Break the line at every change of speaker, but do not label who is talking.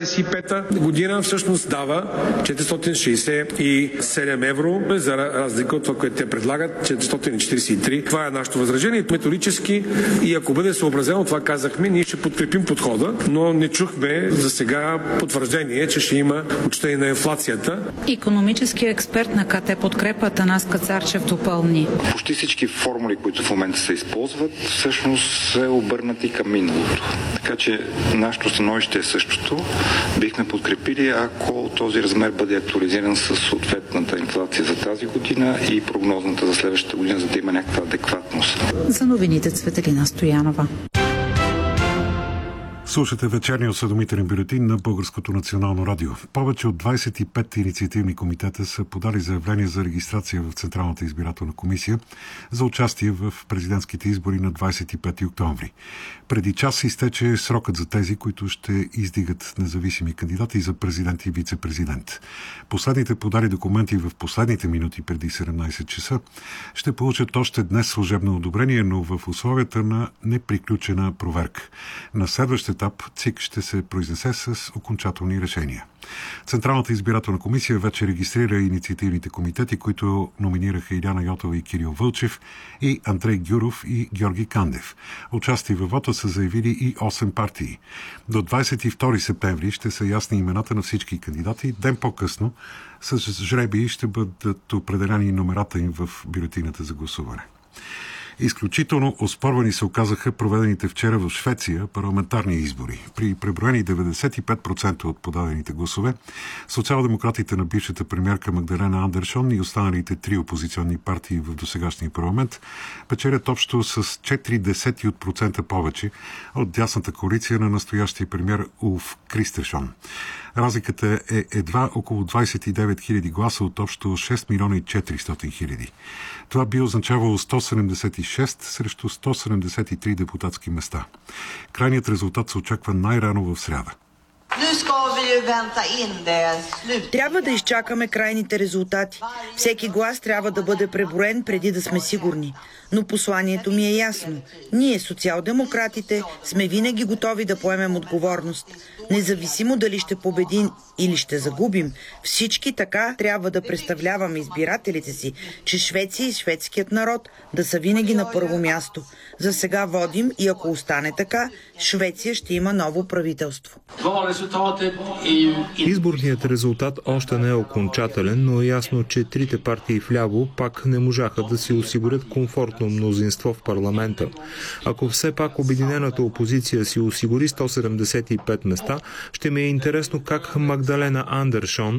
2025 година всъщност дава 467 евро, за разлика от това, което те предлагат, 443. Това е нашето възражение. Методически и ако бъде съобразено, това казахме, ние ще подкрепим подхода, но не чухме за сега потвърждение, че ще има отчитане на инфлацията.
Икономически експерт на КТ Подкрепа Атанас Кацарчев допълни.
Почти всички формули, които в момента се използват, всъщност се обърнати към миналото. Така че нашето становище е същото. Бихме подкрепили, ако този размер бъде актуализиран с съответната инфлация за тази година и прогнозната за следващата година, за да има някаква адекватност.
За новините Цветелина Стоянова.
Слушате вечерния осведомителен бюлетин на Българското национално радио. Повече от 25 инициативни комитета са подали заявление за регистрация в Централната избирателна комисия за участие в президентските избори на 25 октомври. Преди час изтече срокът за тези, които ще издигат независими кандидати за президент и вице-президент. Последните подали документи в последните минути преди 17 часа ще получат още днес служебно одобрение, но в условията на неприключена проверка. На следващия етап ЦИК ще се произнесе с окончателни решения. Централната избирателна комисия вече регистрира инициативните комитети, които номинираха Иляна Йотова и Кирил Вълчев, и Андрей Гюров и Георги Кандев. Участие във вота са заявили и 8 партии. До 22 септември ще са ясни имената на всички кандидати. Ден по-късно с жребии ще бъдат определени номерата им в бюлетината за гласуване. Изключително оспорвани се оказаха проведените вчера в Швеция парламентарни избори. При преброени 95% от подадените гласове, социал-демократите на бившата премиерка Магдалена Андершон и останалите 3 опозиционни партии в досегашния парламент печелят общо с 0,4% повече от дясната коалиция на настоящия премиер Улф Кристершон. Разликата е едва около 29 000 гласа от общо 6 милиона и 400 000. Това би означавало 176 срещу 173 депутатски места. Крайният резултат се очаква най-рано в сряда.
Трябва да изчакаме крайните резултати. Всеки глас трябва да бъде преброен преди да сме сигурни. Но посланието ми е ясно. Ние, социал-демократите, сме винаги готови да поемем отговорност. Независимо дали ще победим или ще загубим, всички така трябва да представляваме избирателите си, че Швеция и шведският народ да са винаги на първо място. За сега водим и ако остане така, Швеция ще има ново правителство.
Изборният резултат още не е окончателен, но е ясно, че трите партии вляво пак не можаха да си осигурят комфортно мнозинство в парламента. Ако все пак обединената опозиция си осигури 175 места, ще ми е интересно как Магдалена Андершон